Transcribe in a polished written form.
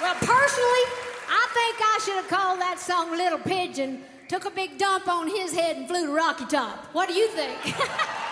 Well, personally, I think I should have called that song Little Pigeon, took a big dump on his head and flew to Rocky Top. What do you think?